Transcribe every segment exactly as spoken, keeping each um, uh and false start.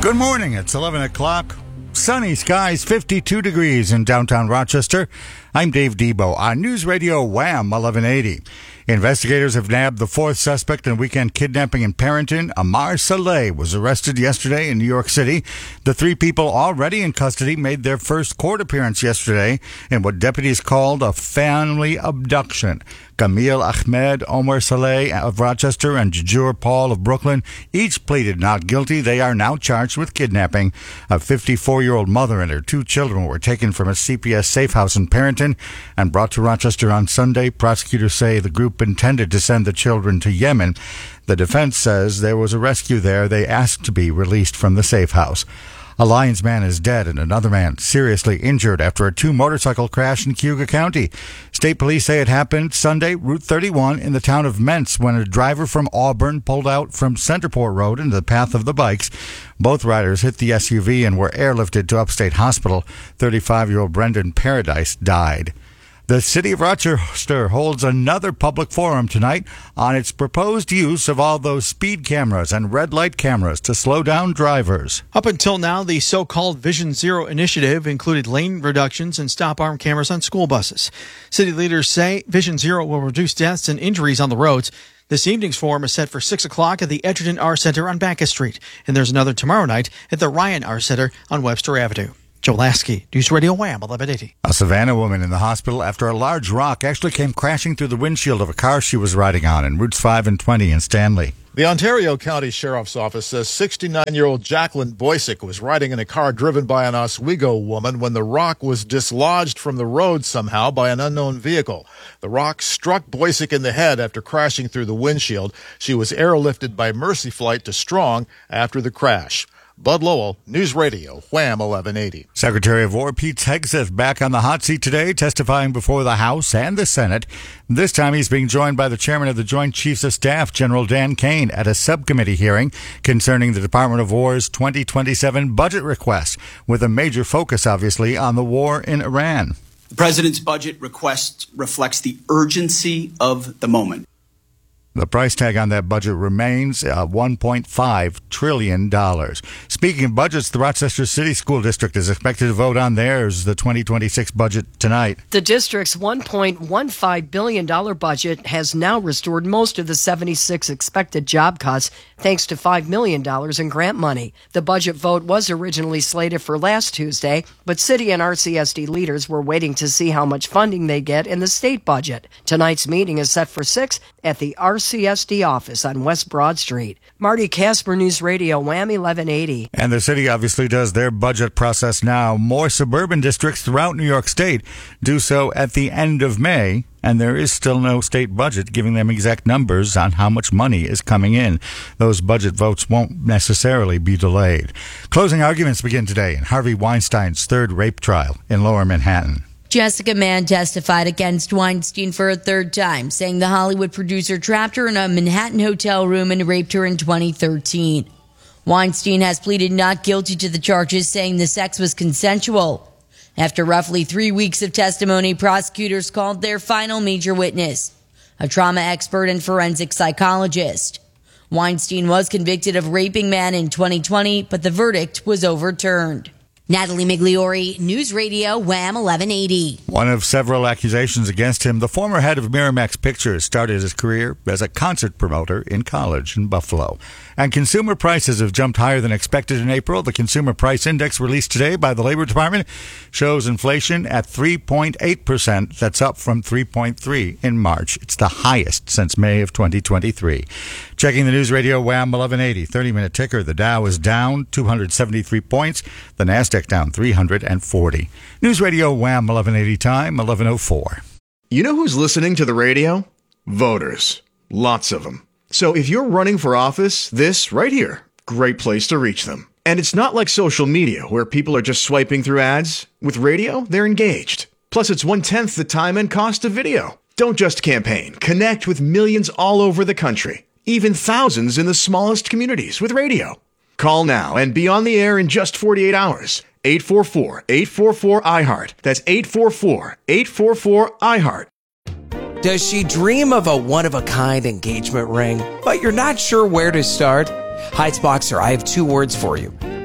Good morning. It's eleven o'clock. Sunny skies, fifty-two degrees in downtown Rochester. I'm Dave Debo on News Radio Wham eleven eighty. Investigators have nabbed the fourth suspect in weekend kidnapping in Parenton. Amar Saleh was arrested yesterday in New York City. The three people already in custody made their first court appearance yesterday in what deputies called a family abduction. Camille Ahmed, Omar Saleh of Rochester, and Jajur Paul of Brooklyn each pleaded not guilty. They are now charged with kidnapping. A fifty-four-year-old mother and her two children were taken from a C P S safe house in Parenton and brought to Rochester on Sunday. Prosecutors say the group intended to send the children to Yemen. The defense says there was a rescue there. They asked to be released from the safe house. A Lyons man is dead and another man seriously injured after a two-motorcycle crash in Cayuga County. State police say it happened Sunday, Route thirty-one, in the town of Mentz, when a driver from Auburn pulled out from Centerport Road into the path of the bikes. Both riders hit the S U V and were airlifted to Upstate Hospital. thirty-five-year-old Brendan Paradise died. The City of Rochester holds another public forum tonight on its proposed use of all those speed cameras and red light cameras to slow down drivers. Up until now, the so-called Vision Zero initiative included lane reductions and stop-arm cameras on school buses. City leaders say Vision Zero will reduce deaths and injuries on the roads. This evening's forum is set for six o'clock at the Edgerton R Center on Bacchus Street, and there's another tomorrow night at the Ryan R Center on Webster Avenue. Joe Lasky, News Radio Wham eleven eighty. A Savannah woman in the hospital after a large rock actually came crashing through the windshield of a car she was riding on in Routes five and twenty in Stanley. The Ontario County Sheriff's Office says sixty-nine-year-old Jacqueline Boysick was riding in a car driven by an Oswego woman when the rock was dislodged from the road somehow by an unknown vehicle. The rock struck Boysick in the head after crashing through the windshield. She was airlifted by Mercy Flight to Strong after the crash. Bud Lowell, News Radio, Wham eleven eighty. Secretary of War Pete Hegseth back on the hot seat today, testifying before the House and the Senate. This time he's being joined by the chairman of the Joint Chiefs of Staff, General Dan Kane, at a subcommittee hearing concerning the Department of War's twenty twenty-seven budget request, with a major focus, obviously, on the war in Iran. The president's budget request reflects the urgency of the moment. The price tag on that budget remains uh, one point five trillion dollars. Speaking of budgets, the Rochester City School District is expected to vote on theirs, the twenty twenty-six budget, tonight. The district's one point one five billion dollars budget has now restored most of the seventy-six expected job cuts, thanks to five million dollars in grant money. The budget vote was originally slated for last Tuesday, but city and R C S D leaders were waiting to see how much funding they get in the state budget. Tonight's meeting is set for six at the R C S D office on West Broad Street. Marty Casper, News Radio, Wham eleven eighty. And the city obviously does their budget process now. More suburban districts throughout New York State do so at the end of May, and there is still no state budget giving them exact numbers on how much money is coming in. Those budget votes won't necessarily be delayed. Closing arguments begin today in Harvey Weinstein's third rape trial in Lower Manhattan. Jessica Mann testified against Weinstein for a third time, saying the Hollywood producer trapped her in a Manhattan hotel room and raped her in twenty thirteen. Weinstein has pleaded not guilty to the charges, saying the sex was consensual. After roughly three weeks of testimony, prosecutors called their final major witness, a trauma expert and forensic psychologist. Weinstein was convicted of raping Mann in twenty twenty, but the verdict was overturned. Natalie Migliori, News Radio, Wham eleven eighty. One of several accusations against him, the former head of Miramax Pictures started his career as a concert promoter in college in Buffalo. And consumer prices have jumped higher than expected in April. The Consumer Price Index released today by the Labor Department shows inflation at three point eight percent. That's up from three point three in March. It's the highest since May of twenty twenty-three. Checking the News Radio Wham eleven eighty, thirty-minute ticker. The Dow is down two hundred seventy-three points. The Nasdaq down three hundred forty. News Radio Wham eleven eighty time, eleven oh four. You know who's listening to the radio? Voters. Lots of them. So if you're running for office, this right here, great place to reach them. And it's not like social media where people are just swiping through ads. With radio, they're engaged. Plus, it's one-tenth the time and cost of video. Don't just campaign. Connect with millions all over the country, even thousands in the smallest communities with radio. Call now and be on the air in just forty-eight hours. eight four four, eight four four, I heart. That's eight four four, eight four four, I heart. Does she dream of a one-of-a-kind engagement ring, but you're not sure where to start? Heights Boxer, I have two words for you.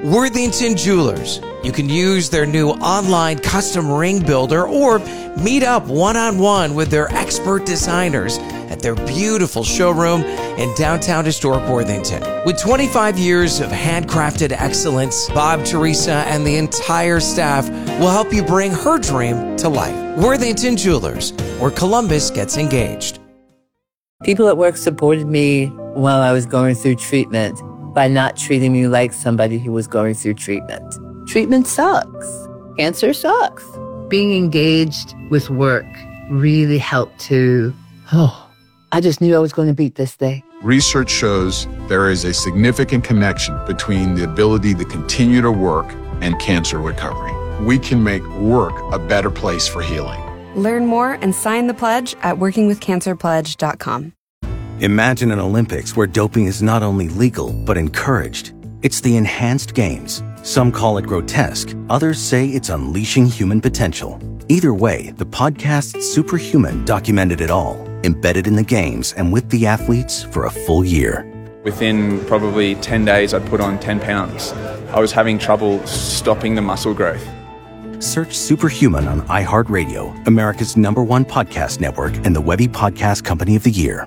Worthington Jewelers. You can use their new online custom ring builder or meet up one-on-one with their expert designers at their beautiful showroom in downtown historic Worthington. With twenty-five years of handcrafted excellence, Bob, Teresa, and the entire staff will help you bring her dream to life. Worthington Jewelers, where Columbus gets engaged. People at work supported me while I was going through treatment by not treating me like somebody who was going through treatment. Treatment sucks. Cancer sucks. Being engaged with work really helped to, oh, I just knew I was going to beat this thing. Research shows there is a significant connection between the ability to continue to work and cancer recovery. We can make work a better place for healing. Learn more and sign the pledge at working with cancer pledge dot com. Imagine an Olympics where doping is not only legal, but encouraged. It's the enhanced games. Some call it grotesque. Others say it's unleashing human potential. Either way, the podcast Superhuman documented it all, embedded in the games and with the athletes for a full year. Within probably ten days, I'd put on ten pounds. I was having trouble stopping the muscle growth. Search Superhuman on iHeartRadio, America's number one podcast network and the Webby Podcast Company of the Year.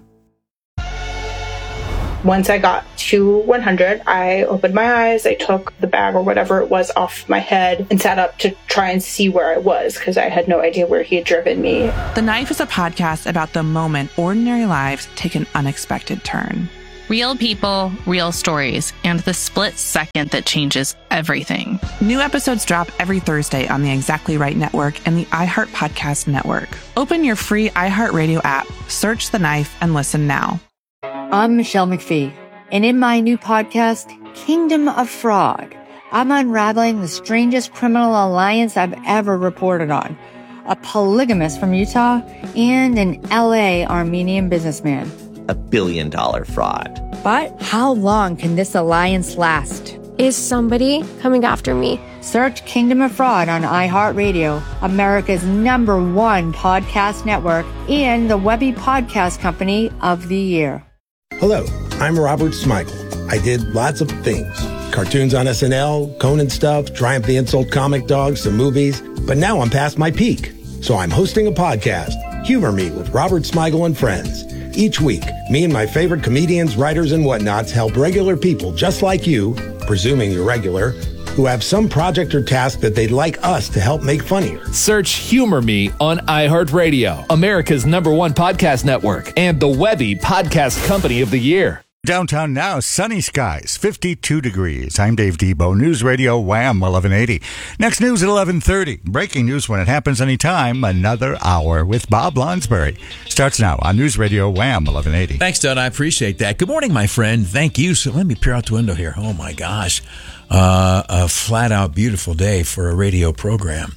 Once I got to one hundred, I opened my eyes, I took the bag or whatever it was off my head and sat up to try and see where I was because I had no idea where he had driven me. The Knife is a podcast about the moment ordinary lives take an unexpected turn. Real people, real stories, and the split second that changes everything. New episodes drop every Thursday on the Exactly Right Network and the iHeart Podcast Network. Open your free iHeartRadio app, search The Knife, and listen now. I'm Michelle McPhee, and in my new podcast, Kingdom of Fraud, I'm unraveling the strangest criminal alliance I've ever reported on. A polygamist from Utah and an L A Armenian businessman. A billion dollar fraud. But how long can this alliance last? Is somebody coming after me? Search Kingdom of Fraud on iHeartRadio, America's number one podcast network, and the Webby Podcast Company of the Year. Hello, I'm Robert Smigel. I did lots of things. Cartoons on S N L, Conan stuff, Triumph the Insult comic dogs, some movies. But now I'm past my peak. So I'm hosting a podcast, Humor Me with Robert Smigel and Friends. Each week, me and my favorite comedians, writers, and whatnots help regular people just like you, presuming you're regular, who have some project or task that they'd like us to help make funnier. Search Humor Me on iHeartRadio, America's number one podcast network, and the Webby Podcast Company of the Year. Downtown now, sunny skies, fifty-two degrees. I'm Dave Debo, News Radio Wham eleven eighty. Next news at eleven thirty. Breaking news when it happens anytime. Another hour with Bob Lonsberry. Starts now on News Radio Wham eleven eighty. Thanks, Doug. I appreciate that. Good morning, my friend. Thank you. So let me peer out the window here. Oh, my gosh. Uh, a flat-out beautiful day for a radio program.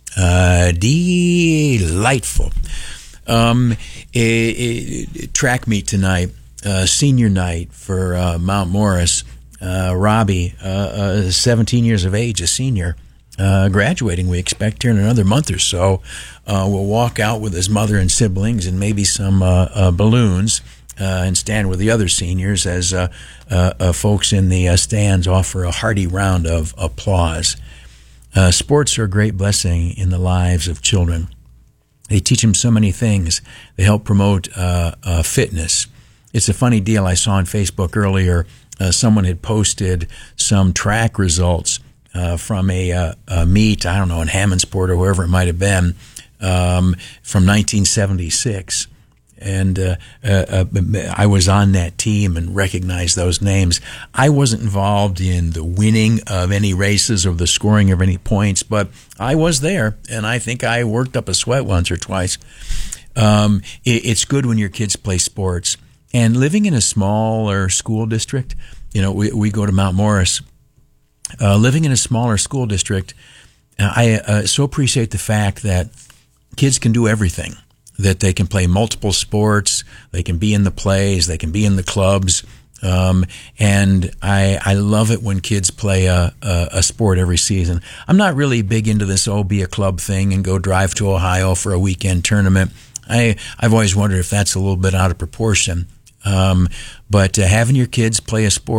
Uh, delightful. Um, it, it, track meet tonight. Uh, senior night for uh, Mount Morris. Uh, Robbie, uh, uh, seventeen years of age, a senior, uh, graduating, we expect here in another month or so. Uh, will walk out with his mother and siblings and maybe some uh, uh, balloons uh, and stand with the other seniors as uh, uh, uh, folks in the uh, stands offer a hearty round of applause. Uh, sports are a great blessing in the lives of children. They teach them so many things. They help promote uh, uh, fitness. It's a funny deal. I saw on Facebook earlier, uh, someone had posted some track results uh, from a, uh, a meet, I don't know, in Hammondsport or wherever it might have been, um, from nineteen seventy-six. And uh, uh, uh, I was on that team and recognized those names. I wasn't involved in the winning of any races or the scoring of any points, but I was there, and I think I worked up a sweat once or twice. Um, it, it's good when your kids play sports. And living in a smaller school district, you know, we, we go to Mount Morris. Uh, living in a smaller school district, I uh, so appreciate the fact that kids can do everything, that they can play multiple sports, they can be in the plays, they can be in the clubs. Um, and I, I love it when kids play a, a, a sport every season. I'm not really big into this, oh, be a club thing and go drive to Ohio for a weekend tournament. I, I've always wondered if that's a little bit out of proportion. Um, but uh, having your kids play a sport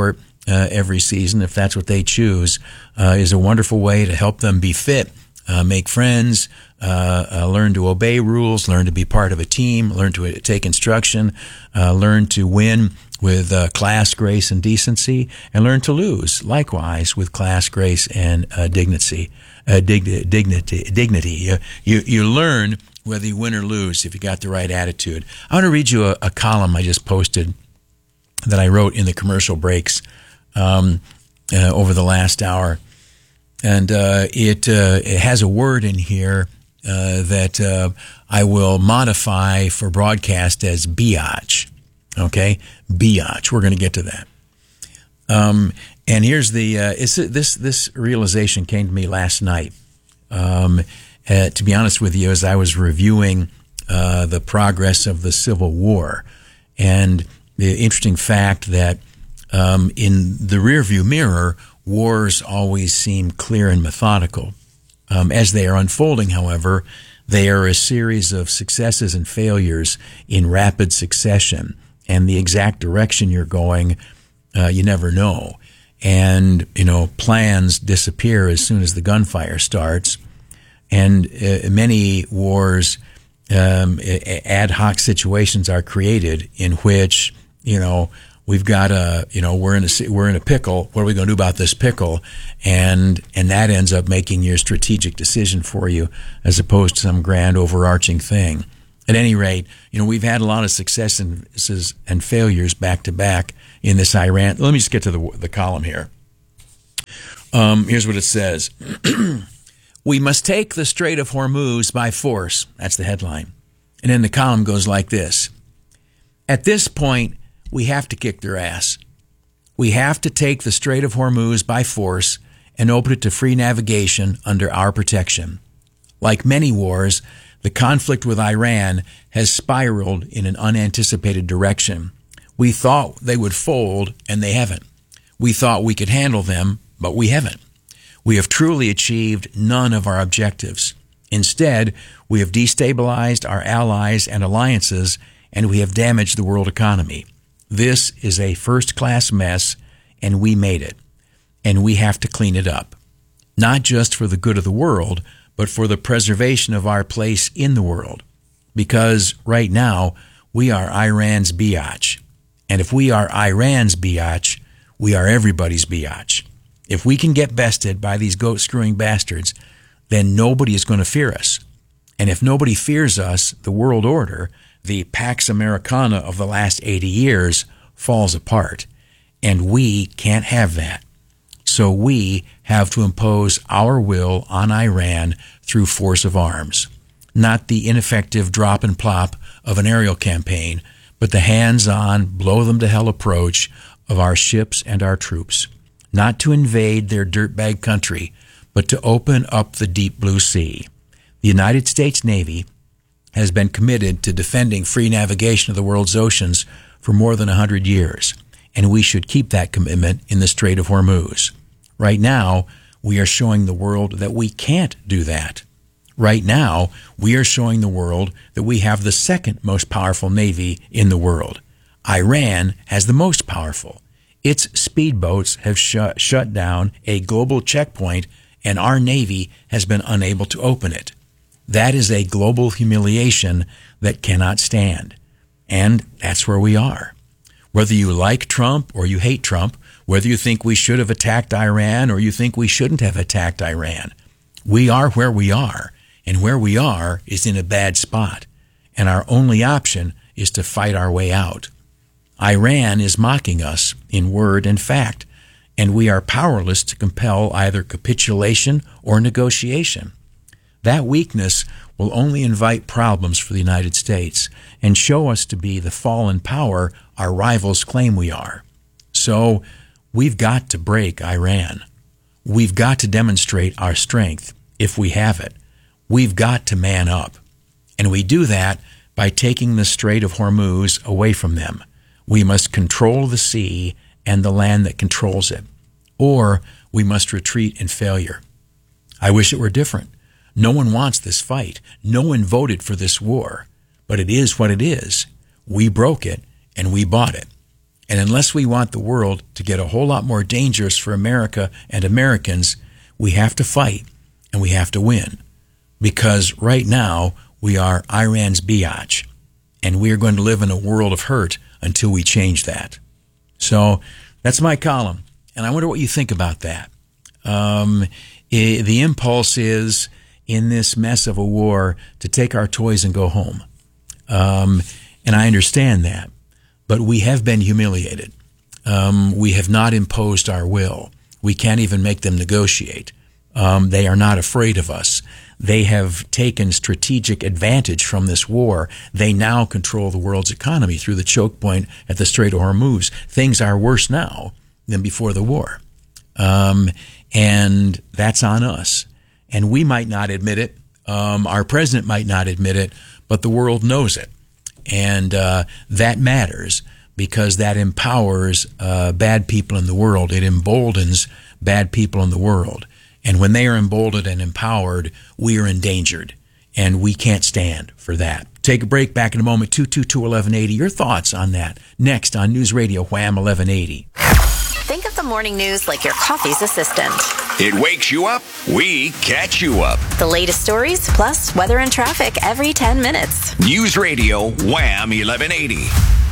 uh, every season, if that's what they choose, uh, is a wonderful way to help them be fit, uh, make friends, uh, uh, learn to obey rules, learn to be part of a team, learn to uh, take instruction, uh, learn to win with uh, class, grace, and decency, and learn to lose, likewise, with class, grace, and uh, dignity. Uh, dig- dignity, dignity. You, you, you learn whether you win or lose if you got the right attitude. I want to read you a, a column I just posted that I wrote in the commercial breaks um, uh, over the last hour, and uh, it, uh, it has a word in here uh, that uh, I will modify for broadcast as biatch. Okay, biatch. We're going to get to that. Um, and here's the uh, it's, this this realization came to me last night. Um, uh, to be honest with you, as I was reviewing uh, the progress of the Civil War, and the interesting fact that um, in the rearview mirror, wars always seem clear and methodical. Um, as they are unfolding, however, they are a series of successes and failures in rapid succession, and the exact direction you're going, uh, you never know. And, you know, plans disappear as soon as the gunfire starts. And uh, many wars, um, ad hoc situations are created in which, you know, we've got a, you know, we're in a, we're in a pickle. What are we going to do about this pickle? And, and that ends up making your strategic decision for you as opposed to some grand overarching thing. At any rate, you know, we've had a lot of successes and failures back to back in this Iran. Let me just get to the, the column here. Um, here's what it says. We must take the Strait of Hormuz by force. That's the headline. And then the column goes like this. At this point, we have to kick their ass. We have to take the Strait of Hormuz by force and open it to free navigation under our protection. Like many wars, the conflict with Iran has spiraled in an unanticipated direction. We thought they would fold, and they haven't. We thought we could handle them, but we haven't. We have truly achieved none of our objectives. Instead, we have destabilized our allies and alliances, and we have damaged the world economy. This is a first-class mess, and we made it. And we have to clean it up. Not just for the good of the world, but for the preservation of our place in the world. Because right now, we are Iran's biatch. And if we are Iran's biatch, we are everybody's biatch. If we can get bested by these goat-screwing bastards, then nobody is going to fear us. And if nobody fears us, the world order, the Pax Americana of the last eighty years, falls apart. And we can't have that. So we have to impose our will on Iran through force of arms. Not the ineffective drop and plop of an aerial campaign, but the hands-on, blow-them-to-hell approach of our ships and our troops. Not to invade their dirtbag country, but to open up the deep blue sea. The United States Navy has been committed to defending free navigation of the world's oceans for more than one hundred years, and we should keep that commitment in the Strait of Hormuz. Right now, we are showing the world that we can't do that. Right now, we are showing the world that we have the second most powerful navy in the world. Iran has the most powerful. Its speedboats have shut, shut down a global checkpoint, and our Navy has been unable to open it. That is a global humiliation that cannot stand. And that's where we are. Whether you like Trump or you hate Trump, whether you think we should have attacked Iran or you think we shouldn't have attacked Iran, we are where we are, and where we are is in a bad spot. And our only option is to fight our way out. Iran is mocking us in word and fact, and we are powerless to compel either capitulation or negotiation. That weakness will only invite problems for the United States and show us to be the fallen power our rivals claim we are. So we've got to break Iran. We've got to demonstrate our strength, if we have it. We've got to man up. And we do that by taking the Strait of Hormuz away from them. We must control the sea and the land that controls it, or we must retreat in failure. I wish it were different. No one wants this fight. No one voted for this war. But it is what it is. We broke it, and we bought it. And unless we want the world to get a whole lot more dangerous for America and Americans, we have to fight and we have to win. Because right now, we are Iran's biatch. And we are going to live in a world of hurt until we change that. So that's my column. And I wonder what you think about that. Um, I, the impulse is, in this mess of a war, to take our toys and go home. Um, and I understand that. But we have been humiliated. Um, we have not imposed our will. We can't even make them negotiate. Um, they are not afraid of us. They have taken strategic advantage from this war. They now control the world's economy through the choke point at the Strait of Hormuz. Things are worse now than before the war. Um, and that's on us. And we might not admit it. Um, our president might not admit it, but the world knows it. And uh, that matters because that empowers uh, bad people in the world. It emboldens bad people in the world. And when they are emboldened and empowered, we are endangered. And we can't stand for that. Take a break. Back in a moment. two two two, eleven eighty. Your thoughts on that. Next on News Radio Wham eleven eighty. Think of the morning news like your coffee's assistant. It wakes you up. We catch you up. The latest stories, plus weather and traffic every ten minutes. News Radio Wham eleven eighty.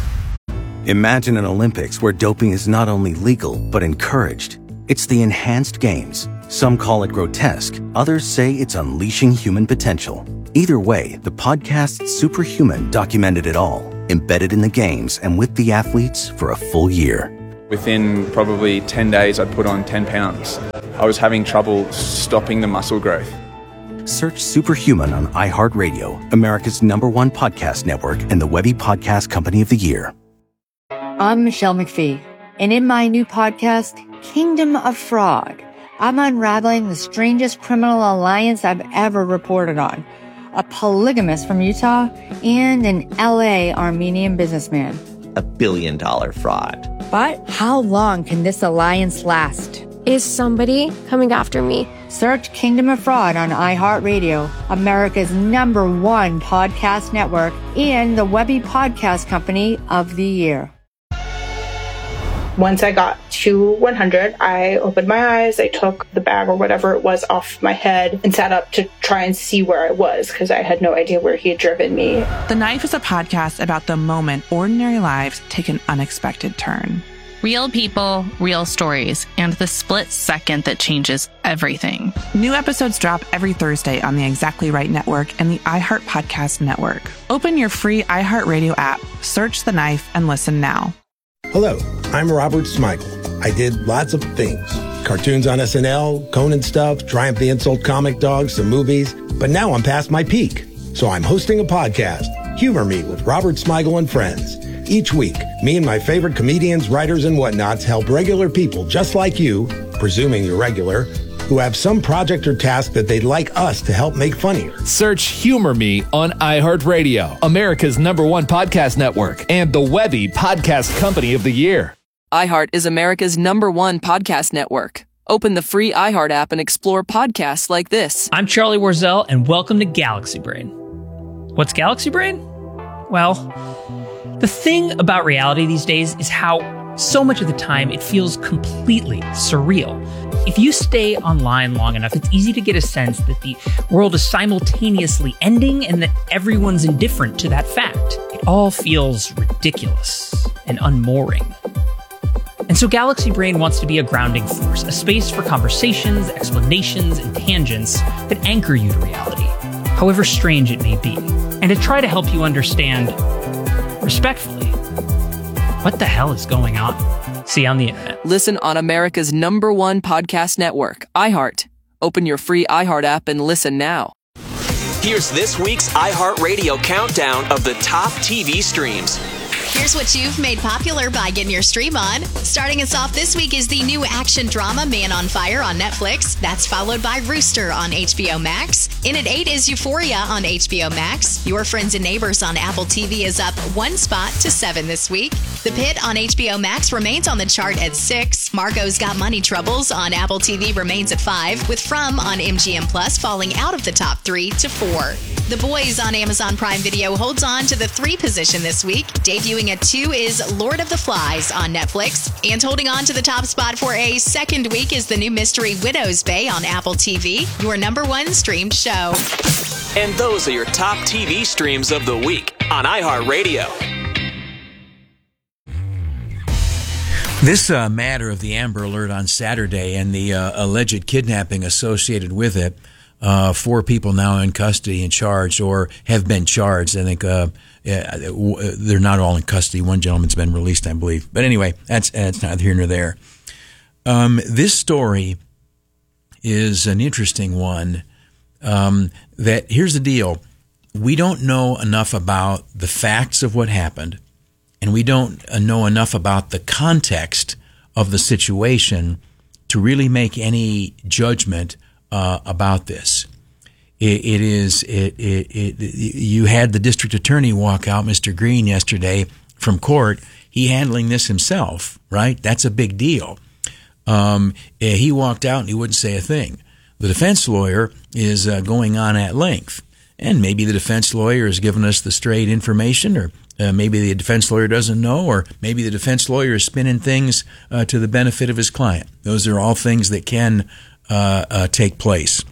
Imagine an Olympics where doping is not only legal, but encouraged. It's the enhanced games. Some call it grotesque. Others say it's unleashing human potential. Either way, the podcast Superhuman documented it all, embedded in the games and with the athletes for a full year. Within probably ten days, I'd put on ten pounds. I was having trouble stopping the muscle growth. Search Superhuman on iHeartRadio, America's number one podcast network and the Webby Podcast Company of the Year. I'm Michelle McPhee, and in my new podcast, Kingdom of Frog, I'm unraveling the strangest criminal alliance I've ever reported on. A polygamist from Utah and an L A Armenian businessman. A billion dollar fraud. But how long can this alliance last? Is somebody coming after me? Search Kingdom of Fraud on iHeartRadio, America's number one podcast network, and the Webby Podcast Company of the Year. Once I got to one hundred, I opened my eyes, I took the bag or whatever it was off my head and sat up to try and see where I was because I had no idea where he had driven me. The Knife is a podcast about the moment ordinary lives take an unexpected turn. Real people, real stories, and the split second that changes everything. New episodes drop every Thursday on the Exactly Right Network and the iHeart Podcast Network. Open your free iHeartRadio app, search The Knife, and listen now. Hello, I'm Robert Smigel. I did lots of things. Cartoons on S N L, Conan stuff, Triumph the Insult comic dogs, some movies. But now I'm past my peak. So I'm hosting a podcast, Humor Me with Robert Smigel and Friends. Each week, me and my favorite comedians, writers, and whatnots help regular people just like you, presuming you're regular, who have some project or task that they'd like us to help make funnier. Search Humor Me on iHeartRadio, America's number one podcast network, and the Webby Podcast Company of the Year. iHeart is America's number one podcast network. Open the free iHeart app and explore podcasts like this. I'm Charlie Warzel, and welcome to Galaxy Brain. What's Galaxy Brain? Well, the thing about reality these days is how so much of the time it feels completely surreal. If you stay online long enough, it's easy to get a sense that the world is simultaneously ending and that everyone's indifferent to that fact. It all feels ridiculous and unmooring. And so Galaxy Brain wants to be a grounding force, a space for conversations, explanations, and tangents that anchor you to reality, however strange it may be, and to try to help you understand, respectfully, what the hell is going on? See you on the internet. Listen on America's number one podcast network, iHeart. Open your free iHeart app and listen now. Here's this week's iHeartRadio countdown of the top T V streams. Here's what you've made popular by getting your stream on. Starting us off this week is the new action drama Man on Fire on Netflix. That's followed by Rooster on H B O Max. In at eight is Euphoria on H B O Max. Your Friends and Neighbors on Apple T V is up one spot to seven this week. The Pit on H B O Max remains on the chart at six. Marco's Got Money Troubles on Apple T V remains at five, with From on M G M Plus falling out of the top three to four. The Boys on Amazon Prime Video holds on to the three position this week. Debuting at two is Lord of the Flies on Netflix. And holding on to the top spot for a second week is the new mystery Widow's Bay on Apple T V, your number one streamed show. And those are your top T V streams of the week on iHeartRadio. This uh, matter of the Amber Alert on Saturday and the uh, alleged kidnapping associated with it, uh, four people now in custody and charged or have been charged. I think uh, they're not all in custody. One gentleman's been released, I believe. But anyway, that's, that's neither here nor there. Um, this story is an interesting one. Um, that here's the deal. We don't know enough about the facts of what happened. And we don't know enough about the context of the situation to really make any judgment uh, about this. It, it is it, it, it you had the district attorney walk out, Mister Green, yesterday from court. He handling this himself, right? That's a big deal. Um, he walked out and he wouldn't say a thing. The defense lawyer is uh, going on at length, and maybe the defense lawyer has given us the straight information, or Uh, maybe the defense lawyer doesn't know, or maybe the defense lawyer is spinning things uh, to the benefit of his client. Those are all things that can uh, uh, take place.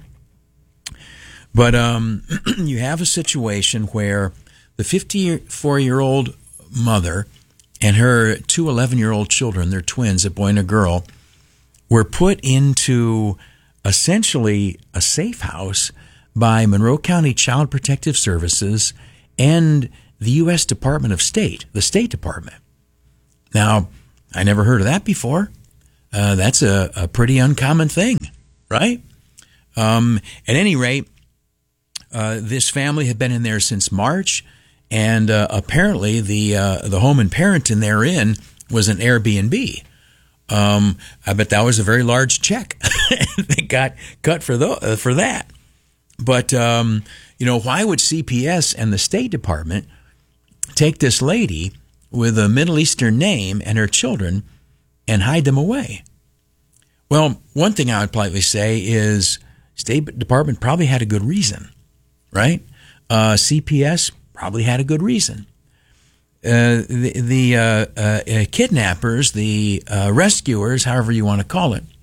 But um, you have a situation where the fifty-four-year-old mother and her two eleven-year-old children, they're twins, a boy and a girl, were put into essentially a safe house by Monroe County Child Protective Services and the U S Department of State, the State Department. Now, I never heard of that before. Uh, that's a, a pretty uncommon thing, right? Um, at any rate, uh, this family had been in there since March, and uh, apparently the uh, the home and parenting they're in was an Airbnb. Um, I bet that was a very large check that got cut for the, uh, for that. But um, you know, why would C P S and the State Department take this lady with a Middle Eastern name and her children and hide them away? Well, one thing I would politely say is State Department probably had a good reason, right? Uh, C P S probably had a good reason. Uh, the the uh, uh, kidnappers, the uh, rescuers, however you want to call it,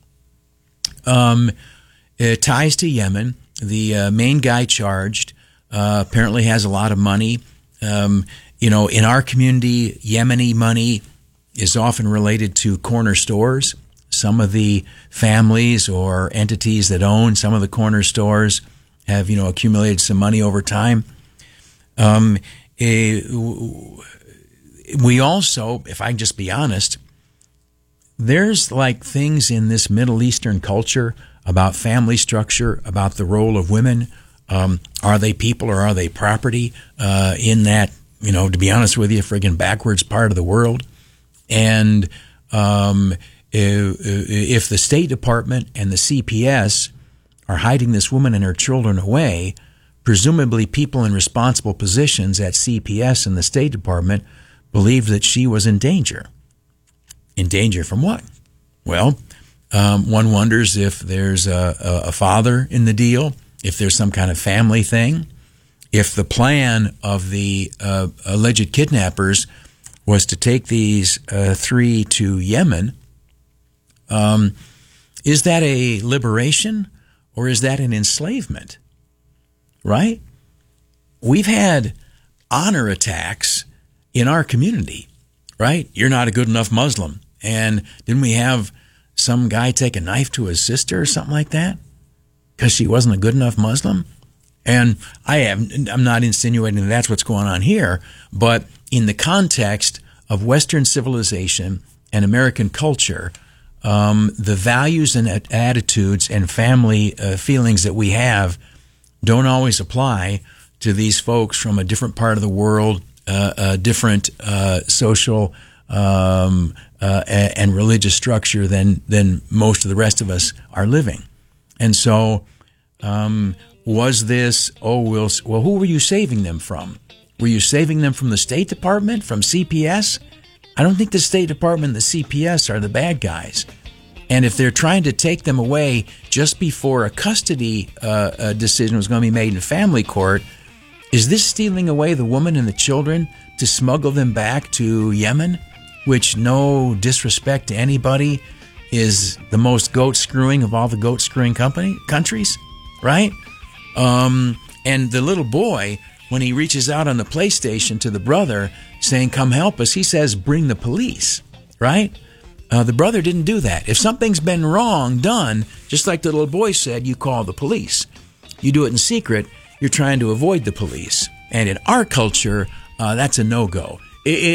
um, it ties to Yemen. The uh, main guy charged uh, apparently has a lot of money. Um, You know, in our community, Yemeni money is often related to corner stores. Some of the families or entities that own some of the corner stores have, you know, accumulated some money over time. Um, eh, we also, if I can just be honest, there's like things in this Middle Eastern culture about family structure, about the role of women. Um, are they people or are they property uh, in that, you know, to be honest with you, friggin' backwards part of the world? And um, if the State Department and the C P S are hiding this woman and her children away, presumably people in responsible positions at C P S and the State Department believed that she was in danger. In danger from what? Well, um, one wonders if there's a, a father in the deal, if there's some kind of family thing. If the plan of the uh, alleged kidnappers was to take these uh, three to Yemen, um, is that a liberation or is that an enslavement? Right? We've had honor attacks in our community, right? You're not a good enough Muslim. And didn't we have some guy take a knife to his sister or something like that because she wasn't a good enough Muslim? And I am, I'm not insinuating that that's what's going on here, but in the context of Western civilization and American culture, um, the values and attitudes and family uh, feelings that we have don't always apply to these folks from a different part of the world, uh, a different uh, social um, uh, and religious structure than than most of the rest of us are living. And so, um, was this? Oh, well, well, who were you saving them from? Were you saving them from the State Department, from C P S? I don't think the State Department and the C P S are the bad guys. And if they're trying to take them away just before a custody uh, uh, decision was going to be made in family court, Is this stealing away the woman and the children to smuggle them back to Yemen, which, no disrespect to anybody, is the most goat screwing of all the goat screwing company countries, right? Um, and the little boy, when he reaches out on the PlayStation to the brother saying, come help us, he says, bring the police, right? Uh, the brother didn't do that. If something's been wrong done, just like the little boy said, you call the police. You do it in secret, you're trying to avoid the police. And in our culture, uh, that's a no-go. It, it,